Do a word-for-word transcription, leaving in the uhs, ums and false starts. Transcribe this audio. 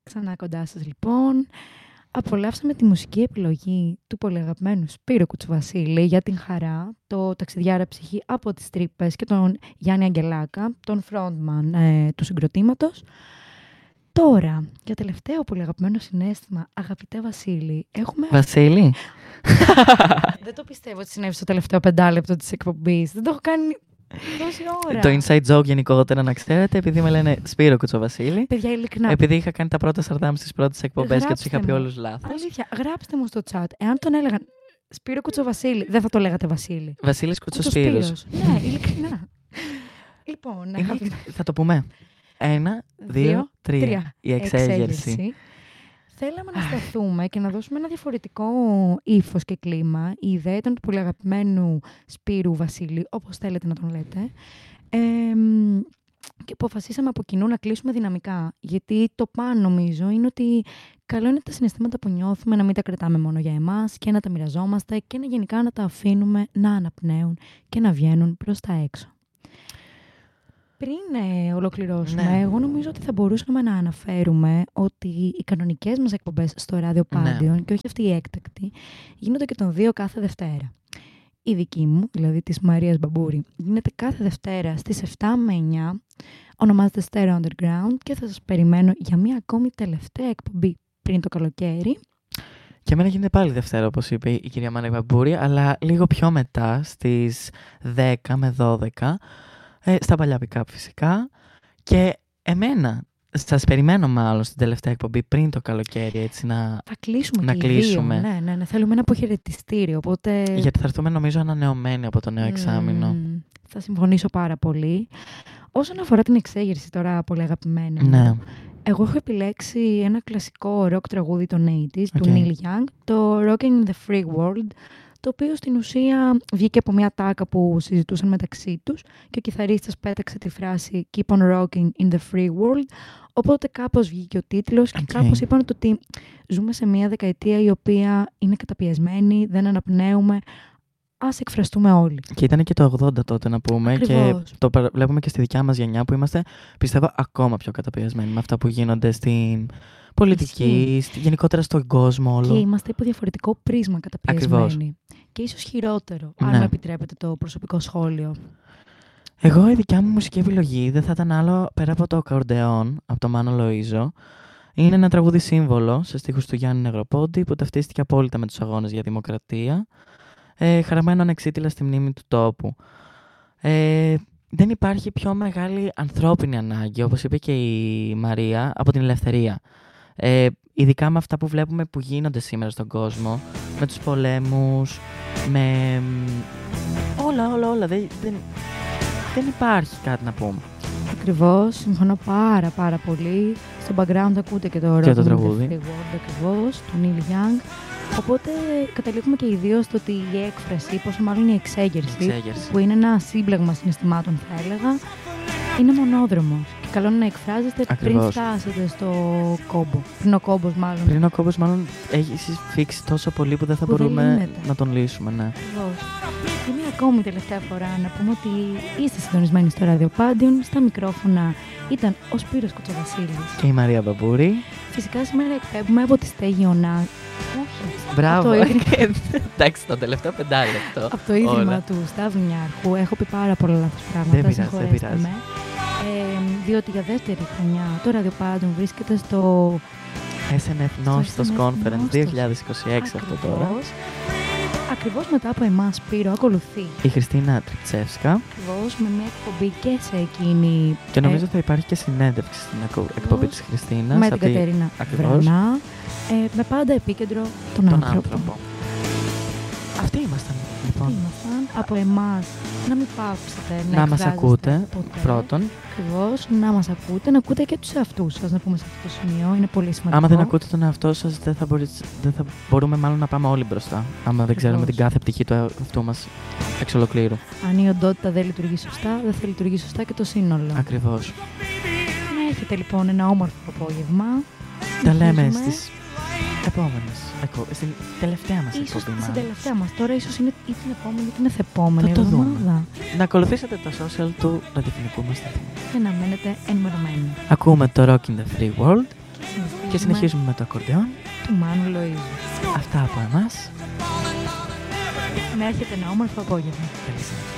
Ξανά κοντά σας λοιπόν. Απολαύσαμε τη μουσική επιλογή του πολύ αγαπημένου Σπύρο Κουτσοβασίλη για την χαρά, το ταξιδιάρα ψυχή από τις τρύπες και τον Γιάννη Αγγελάκα, τον frontman ε, του συγκροτήματος. Τώρα, για τελευταίο πολύ αγαπημένο συναίσθημα, αγαπητέ Βασίλη, έχουμε... Βασίλη! Δεν το πιστεύω ότι συνέβη στο τελευταίο πεντάλεπτο της εκπομπής. Δεν το έχω κάνει τόση ώρα. Το inside joke γενικότερα να ξέρετε, επειδή με λένε Σπύρο Κουτσοβασίλη. Παιδιά, ειλικρινά. Επειδή είχα κάνει τα πρώτα σαρδάμ στις πρώτες εκπομπές και τους είχα πει μου. όλους λάθος. Αλήθεια, γράψτε μου στο chat. Εάν τον έλεγαν Σπύρο Κουτσοβασίλη, δεν θα το λέγατε Βασίλη. Βασίλης Κουτσοσπύρος. Ναι, ειλικρινά. Λοιπόν, Είναι... θα το πούμε. Ένα, δύο, δύο τρία. τρία. Η εξέγερση. εξέγερση. Θέλαμε να σταθούμε και να δώσουμε ένα διαφορετικό ύφος και κλίμα. Η ιδέα ήταν του πολύ αγαπημένου Σπύρου Βασίλη, όπως θέλετε να τον λέτε. Ε, και αποφασίσαμε από κοινού να κλείσουμε δυναμικά. Γιατί το πάνω, νομίζω, είναι ότι καλό είναι τα συναισθήματα που νιώθουμε να μην τα κρατάμε μόνο για εμάς και να τα μοιραζόμαστε και να γενικά να τα αφήνουμε να αναπνέουν και να βγαίνουν προς τα έξω. Πριν ε, ολοκληρώσουμε, ναι. εγώ νομίζω ότι θα μπορούσαμε να αναφέρουμε ότι οι κανονικές μας εκπομπές στο ράδιο Πάντιον, ναι. και όχι αυτή η έκτακτη, γίνονται και των δύο κάθε Δευτέρα. Η δική μου, δηλαδή της Μαρίας Μπαμπούρη, γίνεται κάθε Δευτέρα στις επτά με εννιά, ονομάζεται Stereo Underground και θα σας περιμένω για μία ακόμη τελευταία εκπομπή πριν το καλοκαίρι. Και εμένα γίνεται πάλι Δευτέρα, όπως είπε η κυρία Μαρία Μπαμπούρη, αλλά λίγο πιο μετά, στις δέκα με δώδεκα, Ε, στα παλιά pick-up φυσικά. Και εμένα, σας περιμένω μάλλον στην τελευταία εκπομπή πριν το καλοκαίρι, έτσι να, θα κλείσουμε να και κλείσουμε. Οι δύο. Ναι, ναι, ναι, θέλουμε ένα αποχαιρετιστήριο, οπότε... Γιατί θα έρθουμε νομίζω ανανεωμένοι από το νέο εξάμηνο. Mm, θα συμφωνήσω πάρα πολύ. Όσον αφορά την εξέγερση τώρα, πολύ αγαπημένη. Ναι. Εγώ έχω επιλέξει ένα κλασικό rock τραγούδι των ογδόντα, okay. του Neil Young, το Rocking in the Free World, το οποίο στην ουσία βγήκε από μια τάκα που συζητούσαν μεταξύ τους και ο κιθαρίστας πέταξε τη φράση «Keep on rocking in the free world», οπότε κάπως βγήκε ο τίτλος και okay. κάπως είπαν ότι ζούμε σε μια δεκαετία η οποία είναι καταπιεσμένη, δεν αναπνέουμε, ας εκφραστούμε όλοι. Και ήταν και το ογδόντα τότε να πούμε. Ακριβώς. Και το βλέπουμε και στη δικιά μας γενιά που είμαστε, πιστεύω, ακόμα πιο καταπιεσμένοι με αυτά που γίνονται στην πολιτική, στη, γενικότερα στον κόσμο όλο. Και είμαστε υπό διαφορετικό πρίσμα καταπιεσμένοι. Ακριβώς. Και ίσως χειρότερο, αν ναι. μου επιτρέπετε το προσωπικό σχόλιο. Εγώ η δικιά μου μουσική επιλογή δεν θα ήταν άλλο πέρα από το ακορντεόν, από το Μάνο Λοΐζο. Είναι ένα τραγούδι σύμβολο σε στίχους του Γιάννη Νεγροπόντη που ταυτίστηκε απόλυτα με τους αγώνες για δημοκρατία. Ε, χαραγμένο ανεξίτηλα στη μνήμη του τόπου. Ε, δεν υπάρχει πιο μεγάλη ανθρώπινη ανάγκη, όπως είπε και η Μαρία, από την ελευθερία. Ε, ειδικά με αυτά που βλέπουμε που γίνονται σήμερα στον κόσμο, με τους πολέμους, με όλα, όλα, όλα. Δεν, δεν, δεν υπάρχει κάτι να πούμε. Ακριβώς, συμφωνώ πάρα πάρα πολύ. Στο background ακούτε και το και Rocking το τραγούδι. The Free World, ακριβώς, του Neil Young. Οπότε καταλήγουμε και οι δύο στο ότι η έκφραση, πόσο μάλλον η εξέγερση, εξέγερση, που είναι ένα σύμπλεγμα συναισθημάτων θα έλεγα, είναι μονόδρομος. Και καλό είναι να εκφράζεστε Ακριβώς. πριν φτάσετε στο κόμπο. Πριν ο κόμπος μάλλον. Πριν ο κόμπος μάλλον έχει φίξει τόσο πολύ που δεν θα που μπορούμε δεν να τον λύσουμε. Ναι. Ακριβώς. Και μία ακόμη τελευταία φορά να πούμε ότι είστε συντονισμένοι στο ράδιο Πάντιον. Στα μικρόφωνα ήταν ο Σπύρος Κουτσοβασίλης και η Μαρία Μπαμπούρη. Φυσικά σήμερα εκπέμπουμε από τη στέγη ΟΝΑ. Μπράβο. Εντάξει, το τελευταίο πεντάλεπτο. Από το ίδρυμα όλα. Του Σταυρνιάρχου. Έχω πει πάρα πολλά λάθος πράγματα. Δεν πειράζει, δεν πειράζει. Ε, διότι για δεύτερη χρονιά το ράδιο Πάντιον βρίσκεται στο ες εν εφ Νόστος Conference δύο χιλιάδες είκοσι έξι αυτό τώρα. Ακριβώς μετά από εμάς, Σπύρο, ακολουθεί η Χριστίνα Τριτσεύσκα. Ακριβώς, με μια εκπομπή και σε εκείνη. Και νομίζω ε... θα υπάρχει και συνέντευξη στην εκπομπή της Χριστίνας. Με την Κατερίνα Βρανά. Ε, με πάντα επίκεντρο τον, τον άνθρωπο. άνθρωπο. Αυτοί ήμασταν, λοιπόν. Αυτοί ήμασταν. Από εμάς να μην πάψετε να, να μας ακούτε ποτέ. Πρώτον. Ακριβώς, να μας ακούτε, να ακούτε και τους εαυτούς σας, να πούμε σε αυτό το σημείο. Είναι πολύ σημαντικό. Άμα δεν ακούτε τον εαυτό σας, δεν θα, μπορείς, δεν θα μπορούμε μάλλον να πάμε όλοι μπροστά. Άμα Ακριβώς. δεν ξέρουμε την κάθε πτυχή του εαυτού μας εξ ολοκλήρου. Αν η οντότητα δεν λειτουργεί σωστά, δεν θα λειτουργεί σωστά και το σύνολο. Ακριβώς. Να έχετε λοιπόν ένα όμορφο απόγευμα. Τα λέμε στις επόμενες. Στην τελευταία μας ίσως εκπομπή. Στην τελευταία μας. Τώρα ίσως είναι ή την επόμενη ή την εθεπόμενη. Θα το εβδομάδα. δούμε. Να ακολουθήσετε τα social του ραδιοφωνικού μας σταθμού. Και να μένετε ενημερωμένοι. Ακούμε το Rock in the Free World. Και συνεχίζουμε με το ακορντεόν του Μάνου Λοΐζου. Αυτά από εμάς. Να έχετε ένα όμορφο απόγευμα. Καλή συνέχεια.